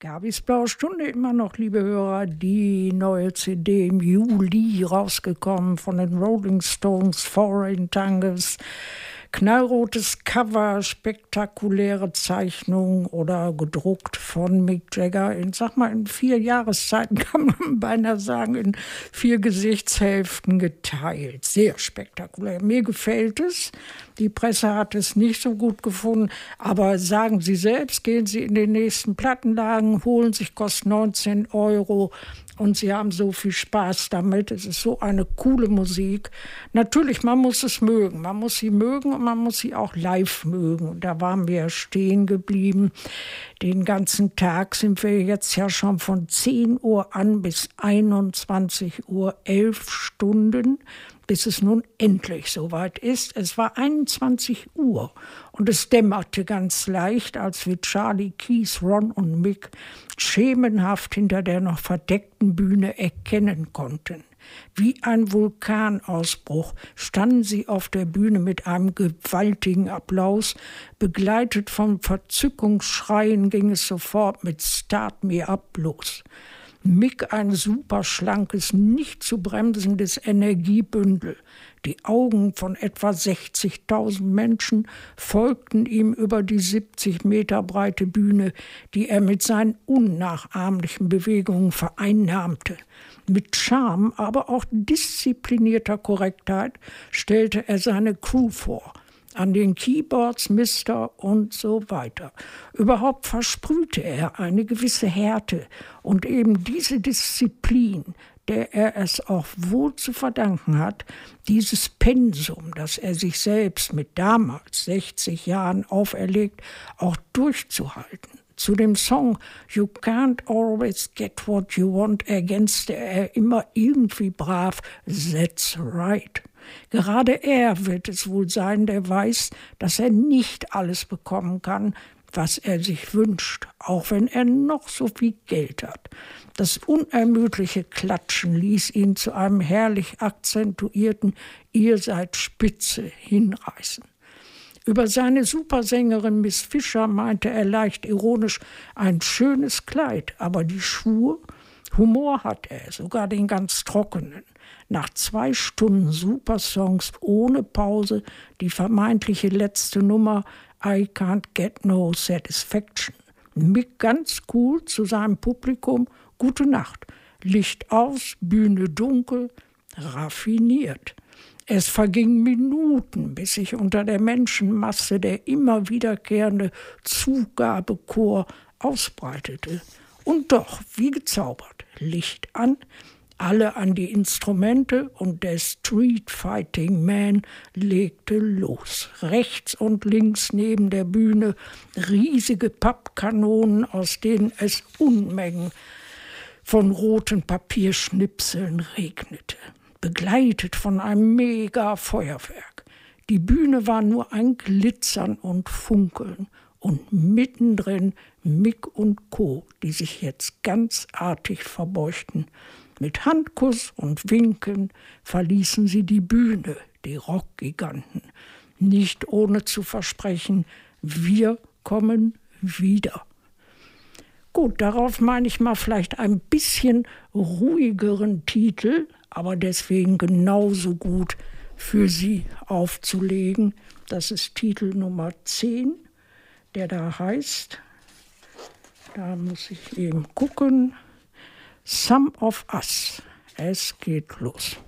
Gabis Blaue Stunde immer noch, liebe Hörer, die neue CD im Juli rausgekommen von den Rolling Stones, Foreign Tongues. Knallrotes Cover, spektakuläre Zeichnung oder gedruckt von Mick Jagger. In 4 Jahreszeiten kann man beinahe sagen, in 4 Gesichtshälften geteilt. Sehr spektakulär. Mir gefällt es. Die Presse hat es nicht so gut gefunden. Aber sagen Sie selbst, gehen Sie in den nächsten Plattenladen, holen sich, kostet 19 €. Und sie haben so viel Spaß damit. Es ist so eine coole Musik. Natürlich, man muss es mögen. Man muss sie mögen und man muss sie auch live mögen. Und da waren wir stehen geblieben. Den ganzen Tag sind wir jetzt ja schon von 10 Uhr an bis 21 Uhr, 11 Stunden, bis es nun endlich soweit ist. Es war 21 Uhr und es dämmerte ganz leicht, als wir Charlie, Keith, Ron und Mick schemenhaft hinter der noch verdeckten Bühne erkennen konnten. Wie ein Vulkanausbruch standen sie auf der Bühne mit einem gewaltigen Applaus. Begleitet von Verzückungsschreien ging es sofort mit Start Me Up los. Mick ein superschlankes, nicht zu bremsendes Energiebündel. Die Augen von etwa 60.000 Menschen folgten ihm über die 70 Meter breite Bühne, die er mit seinen unnachahmlichen Bewegungen vereinnahmte. Mit Charme, aber auch disziplinierter Korrektheit stellte er seine Crew vor. An den Keyboards, Mister und so weiter. Überhaupt versprühte er eine gewisse Härte und eben diese Disziplin, der er es auch wohl zu verdanken hat, dieses Pensum, das er sich selbst mit damals 60 Jahren auferlegt, auch durchzuhalten. Zu dem Song You Can't Always Get What You Want ergänzte er immer irgendwie brav That's Right. Gerade er wird es wohl sein, der weiß, dass er nicht alles bekommen kann, was er sich wünscht, auch wenn er noch so viel Geld hat. Das unermüdliche Klatschen ließ ihn zu einem herrlich akzentuierten Ihr seid Spitze hinreißen. Über seine Supersängerin Miss Fisher meinte er leicht ironisch, ein schönes Kleid, aber die Schuhe? Humor hat er, sogar den ganz trockenen. Nach 2 Stunden Supersongs ohne Pause die vermeintliche letzte Nummer I Can't Get No Satisfaction. Mick ganz cool zu seinem Publikum, gute Nacht. Licht aus, Bühne dunkel, raffiniert. Es vergingen Minuten, bis sich unter der Menschenmasse der immer wiederkehrende Zugabechor ausbreitete. Und doch, wie gezaubert, Licht an, alle an die Instrumente und der Street Fighting Man legte los. Rechts und links neben der Bühne riesige Pappkanonen, aus denen es Unmengen von roten Papierschnipseln regnete, begleitet von einem Mega-Feuerwerk. Die Bühne war nur ein Glitzern und Funkeln und mittendrin Mick und Co., die sich jetzt ganz artig verbeugten. Mit Handkuss und Winken verließen sie die Bühne, die Rockgiganten, nicht ohne zu versprechen, wir kommen wieder. Gut, darauf meine ich mal vielleicht ein bisschen ruhigeren Titel, aber deswegen genauso gut für Sie aufzulegen. Das ist Titel Nummer 10, der da heißt, da muss ich eben gucken, Some of Us. Es geht los.